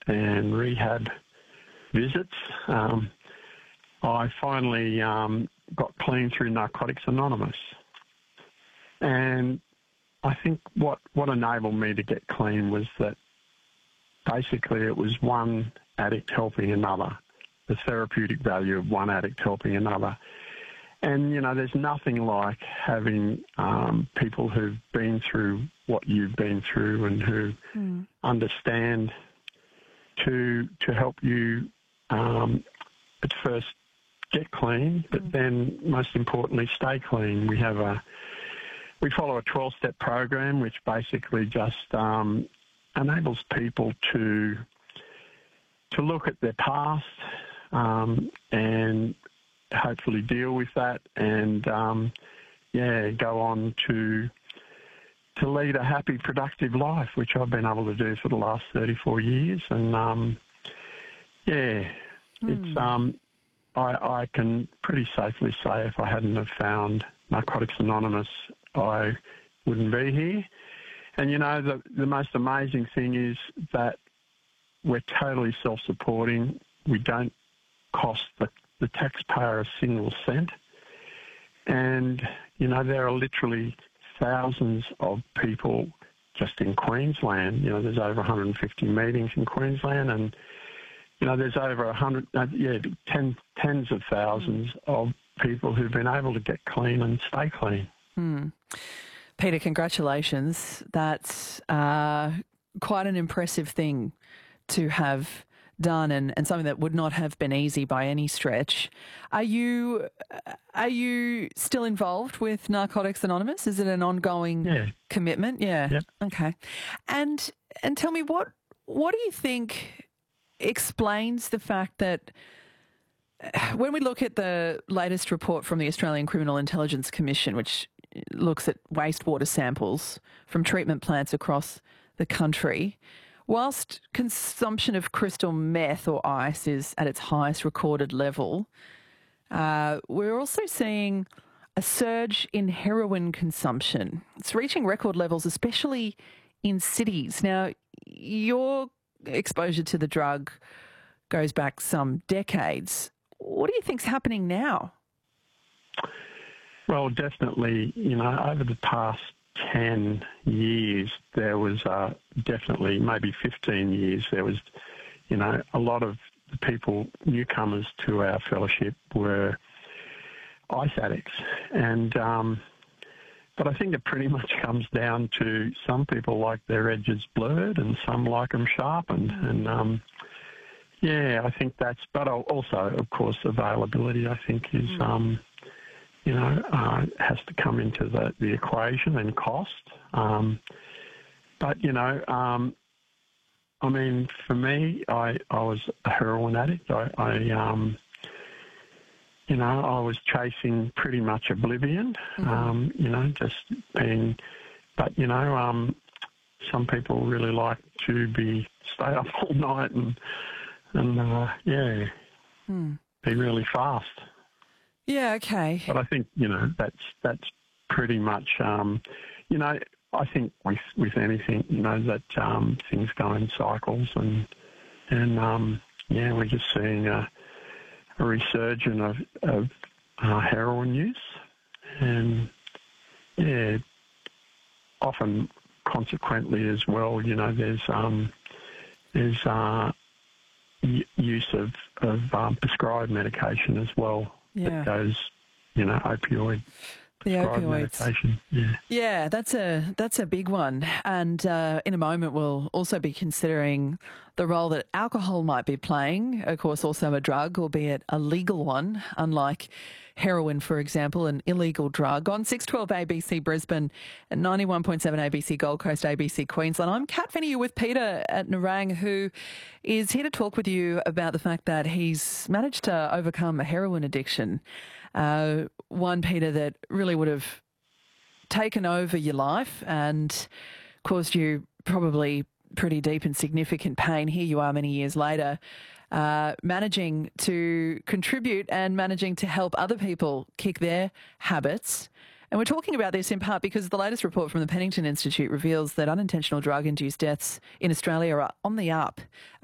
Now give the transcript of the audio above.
and rehab visits, I finally got clean through Narcotics Anonymous. And I think what enabled me to get clean was that basically it was one addict helping another, the therapeutic value of one addict helping another. And, you know, there's nothing like having people who've been through what you've been through and who understand to help you at first get clean, but then most importantly stay clean. We follow a 12-step program which basically just enables people to look at their past and hopefully deal with that and go on to lead a happy, productive life, which I've been able to do for the last 34 years. And it's I can pretty safely say if I hadn't have found Narcotics Anonymous, I wouldn't be here. And, you know, the most amazing thing is that we're totally self-supporting. We don't cost the taxpayer a single cent. And, you know, there are literally thousands of people just in Queensland. You know, there's over 150 meetings in Queensland and, you know, there's over 10s of thousands of people who've been able to get clean and stay clean. Peter, congratulations. That's quite an impressive thing to have done and something that would not have been easy by any stretch. Are you still involved with Narcotics Anonymous? Is it an ongoing commitment? Yeah. Yep. Okay. And tell me, what do you think explains the fact that when we look at the latest report from the Australian Criminal Intelligence Commission, which looks at wastewater samples from treatment plants across the country, whilst consumption of crystal meth or ice is at its highest recorded level, we're also seeing a surge in heroin consumption. It's reaching record levels, especially in cities. Now, your exposure to the drug goes back some decades. What do you think's happening now? Well, definitely, you know, over the past 10 years, there was definitely, maybe 15 years, there was, you know, a lot of the people, newcomers to our fellowship were ice addicts. And, but I think it pretty much comes down to some people like their edges blurred and some like them sharpened. And, I think that's, but also, of course, availability, I think, is, has to come into the equation and cost. But, you know, I mean, for me, I was a heroin addict. I was chasing pretty much oblivion, you know, just being, but, you know, some people really like to stay up all night and be really fast. Yeah, okay. But I think, you know, that's pretty much, you know, I think with anything, you know, that things go in cycles and we're just seeing a resurgence of heroin use and, often consequently as well, you know, there's use of prescribed medication as well. That goes, you know, opioid. The opioids. Medication. Yeah, that's a big one. And in a moment, we'll also be considering the role that alcohol might be playing. Of course, also a drug, albeit a legal one, unlike heroin, for example, an illegal drug. On 612 ABC Brisbane and 91.7 ABC Gold Coast, ABC Queensland. I'm Kat Finney with Peter at Nerang, who is here to talk with you about the fact that he's managed to overcome a heroin addiction. One, Peter, that really would have taken over your life and caused you probably pretty deep and significant pain. Here you are many years later, managing to contribute and managing to help other people kick their habits. And we're talking about this in part because the latest report from the Pennington Institute reveals that unintentional drug-induced deaths in Australia are on the up.